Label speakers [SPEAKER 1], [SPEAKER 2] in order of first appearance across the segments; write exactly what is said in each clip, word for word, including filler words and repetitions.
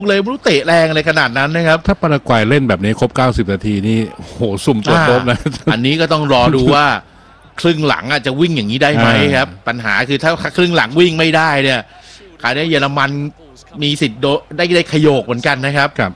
[SPEAKER 1] เลยไม่รู้เตะแรงอะไรขนาดนั้นนะครับ
[SPEAKER 2] ถ้าปารากวัยเล่นแบบนี้ครบเก้าสิบนาทีนี่โหสุ่มตรวจโดบนะ
[SPEAKER 1] อันนี้ก็ต้องรอดูว่าครึ่งหลังอาจจะวิ่งอย่างนี้ได้ไหมครับปัญหาคือถ้าครึ่งหลังวิ่งไม่ได้เนี่ยคราวนี้เยอรมันมีสิทธิ์ได้ได้ขยโยกเหมือนกันนะครับ
[SPEAKER 2] ครับ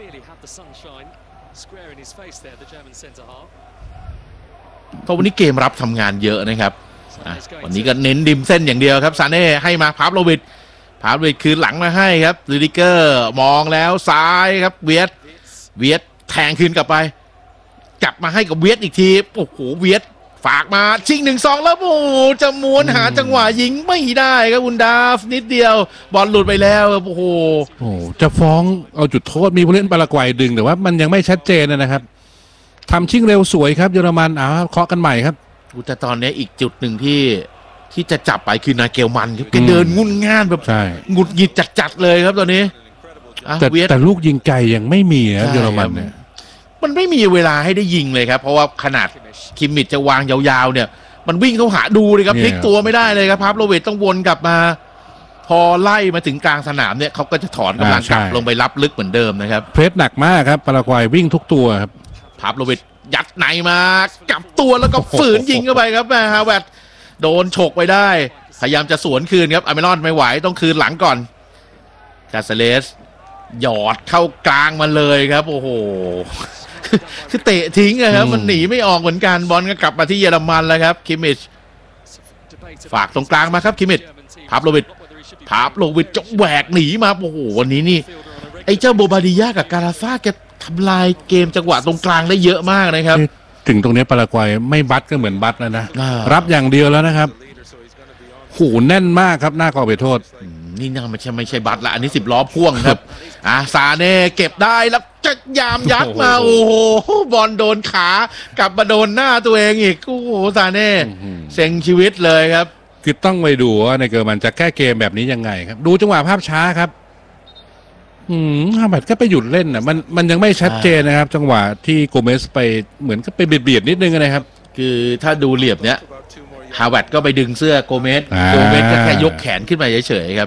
[SPEAKER 1] เพราะวันนี้เกมรับทำงานเยอะนะครับวันนี้ก็เน้นดิมเส้นอย่างเดียวครับซาเน่ให้มาพาโลวิชพาโลวิชคืนหลังมาให้ครับลูดิเกอร์มองแล้วซ้ายครับเวียดเวียดแทงคืนกลับไปกลับมาให้กับเวียดอีกทีโอ้โหเวียดฝากมาชิงหนึ่งสองแล้วโอ้จะม้วนหาจังหวะยิงไม่ได้ครับอุนดาฟนิดเดียวบอลหลุดไปแล้วโอ้โห
[SPEAKER 2] โอ้จะฟ้องเอาจุดโทษมีผู้เล่นปารากวัยดึงแต่ว่ามันยังไม่ชัดเจนนะครับทำชิงเร็วสวยครับเยอรมันเอาเคาะกันใหม่ครับ
[SPEAKER 1] แต่ตอนนี้อีกจุดหนึ่งที่ที่จะจับไปคือนาเกลมันครับแกเดินงุนง่านแบบหงุดหงิดจัดๆเลยครับตอนนี้
[SPEAKER 2] แต่แต่ลูกยิงไกลยังไม่มีนะเยอรมันเนี่ย
[SPEAKER 1] มันไม่มีเวลาให้ได้ยิงเลยครับเพราะว่าขนาดคิมมิชจะวางยาวๆเนี่ยมันวิ่งเข้าหาดูเลยครับพลิกตัวไม่ได้เลยครับพาโลวิชต้องวนกลับมาพอไล่มาถึงกลางสนามเนี่ยเขาก็จะถอนกำลังกลับลงไปรับลึกเหมือนเดิมนะครับ
[SPEAKER 2] เพรสหนักมากครับปารากวัยวิ่งทุกตัวครับ
[SPEAKER 1] พาโลวิชยัดในมากลับตัวแล้วก็ฝืนยิงเข้าไปครับแม่ฮาวเวิร์ดโดนฉกไปได้พยายามจะสวนคืนครับอเมรอนไม่ไหวต้องคืนหลังก่อนกาเซเลสหยอดเข้ากลางมาเลยครับโอ้โหคือเตะทิ้งครับมันหนีไม่ออกเหมือนกันบอลก็กลับมาที่เยอรมันแล้วครับคิมมิชฝากตรงกลางมาครับคิมมิชพาโลวิชพาโลวิชจะแหวกหนีมาโอ้โหวันนี้นี่ไอ้เจ้าโบบาดิยากับการาซ่าแกทำลายเกมจังหวะตรงกลางได้เยอะมากนะครับ
[SPEAKER 2] ถึงตรงนี้ปารากวัยไม่บัดก็เหมือนบัดแล้วนะรับอย่างเดียวแล้วนะครับหูแน่นมากครับหน้ากรอบเขตโทษ
[SPEAKER 1] นี่น่าไม่ใช่ไม่ใช่บัตรละอันนี้สิบล้อพ่วงครับอ่าซาเน่เก็บได้แล้วจะยามยัดมาโอ้โหบอลโดนขากลับมาโดนหน้าตัวเองอีกโอ้โหซาเน่เซ็งชีวิตเลยครับ
[SPEAKER 2] คือต้องไปดูว่าในเกมมันจะแก้เกมแบบนี้ยังไงครับดูจังหวะภาพช้าครับอืมฮาบัดก็ไปหยุดเล่นนะมันมันยังไม่ชัดเจนนะครับจังหวะที่โกเมสไปเหมือนก็ไปเบียดๆนิดนึงนะครับ
[SPEAKER 1] คือถ้าดูเหลี่ยมเนี้ยฮาวัดก็ไปดึงเสื้อโกเมสโกเมสก็แค่ยกแขนขึ้นมาเฉยๆครับ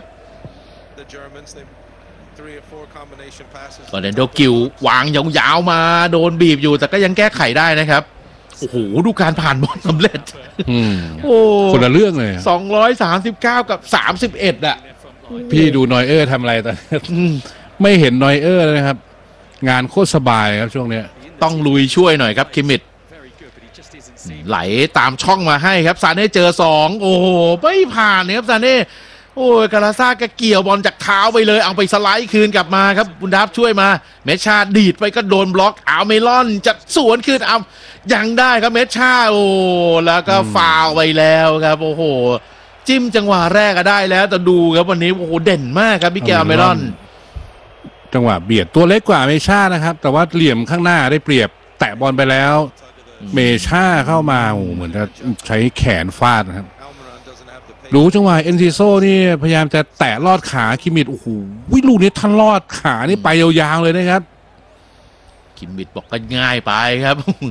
[SPEAKER 1] ตอนนี้โดกิววางยาวๆมาโดนบีบอยู่แต่ก็ยังแก้ไขได้นะครับโอ้โหดูการผ่านบอลสำเร็จ
[SPEAKER 2] โอ้คนละเรื่องเลย
[SPEAKER 1] สองร้อยสามสิบเก้ากับสามสิบเอ็ดอ่ะ
[SPEAKER 2] พี่ดูนอยเออร์ทำอะไรตอนไม่เห็นนอยเออร์เลยครับงานโคตรสบายครับช่วงนี้
[SPEAKER 1] ต้องลุยช่วยหน่อยครับคิมมิชไหลตามช่องมาให้ครับซาเน่เจอสองโอ้โหไม่ผ่านนะครับซาเน่โอ้ยกาลาซ่าก็เกี่ยวบอลจากเท้าไปเลยเอาไปสไลด์คืนกลับมาครับบุนดับช่วยมาเมชชาดีดไปก็โดนบล็อกเอาเมลอนจะสวนคืนเอายังได้ครับเมชชาโอ้แล้วก็ฟาวไปแล้วครับโอ้โหจิ้มจังหวะแรกก็ได้แล้วแต่ดูครับวันนี้โอ้โหเด่นมากครับมิเกลเมลอน
[SPEAKER 2] จังหวะเบียดตัวเล็กกว่าเมชชานะครับแต่ว่าเหลี่ยมข้างหน้าได้เปรียบแตะบอลไปแล้วเมชาเข้ามาโอ้เหมือนจะใช้แขนฟาดนะครับรู้จังหวะเอ็นซิโซนี่พยายามจะแตะลอดขาคิมมิชโอ้โหวิลูนี้ท่านลอดขานี่ไปยาวๆเลยนะครับ
[SPEAKER 1] คิมมิชบอกก็ง่ายไปครับ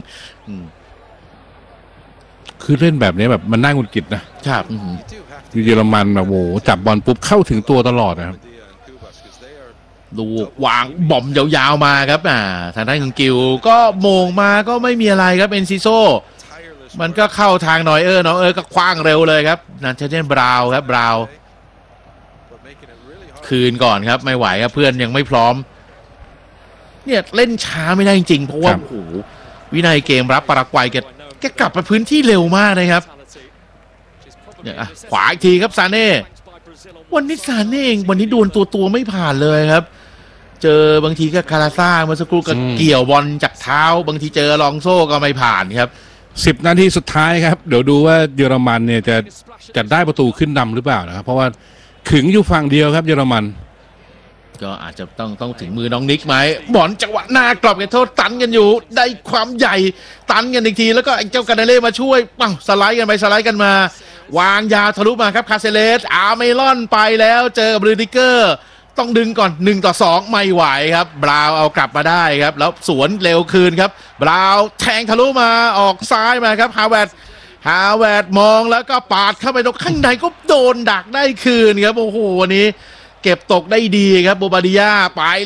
[SPEAKER 2] คือเล่นแบบนี้แบบมันน่าหงุดหงิดนะครับเยอรมันแบบโอ้จับบอลปุ๊บเข้าถึงตัวตลอดนะครับ
[SPEAKER 1] ดูวางบอมยาวๆมาครับอ่าทางด้านของกิวก็โมงมาก็ไม่มีอะไรครับเอ็นซิโซมันก็เข้าทางนอยเออร์นอยเออร์ก็คว้างเร็วเลยครับนันเชนบราวครับบราวคืนก่อนครับไม่ไหวครับเพื่อนยังไม่พร้อมเนี่ยเล่นช้าไม่ได้จริงๆเพราะว่าโอ้โหวินัยเกมรับปารากวัยแกแกกลับไปพื้นที่เร็วมากนะครับเนี่ยขวาอีกทีครับซาเน่วันนี้ซาเน่เองวันนี้โดนตัวตัวไม่ผ่านเลยครับเจอบางทีก็คาราซ่าเมื่อสักครู่ก็เกี่ยวบอลจากเท้าบางทีเจอลองโซ่ก็ไม่ผ่านครับ
[SPEAKER 2] สิบนาทีสุดท้ายครับเดี๋ยวดูว่าเยอรมันเนี่ยจะจะได้ประตูขึ้นนำหรือเปล่านะครับเพราะว่าขึงอยู่ฝั่งเดียวครับเยอรมัน
[SPEAKER 1] ก็อาจจะต้องต้องถึงมือน้องนิกไหมบอลจังหวะหน้ากรอบเขตโทษตันกันอยู่ได้ความใหญ่ตันกันอีกทีแล้วก็ไอ้เจ้ากาเนเล่มาช่วยปังสไลด์กันไปสไลด์กันมาวางยาวทะลุมาครับคาเซเลสอาเมลอนไปแล้วเจอบรูดิเกอร์ต้องดึงก่อนหนึ่งต่อสองไม่ไหวครับบราวเอากลับมาได้ครับแล้วสวนเร็วคืนครับบราวแทงทะลุมาออกซ้ายมาครับฮาเวิร์ดฮาเวิร์ดมองแล้วก็ปาดเข้าไปตรงข้างในก็โดนดักได้คืนครับโอ้โหวันนี้ เเก็บตกได้ดีครับโบบาดิยาไป